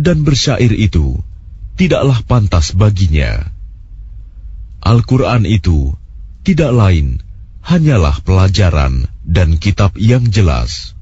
dan bersyair itu tidaklah pantas baginya. Al-Quran itu tidak lain hanyalah pelajaran dan kitab yang jelas.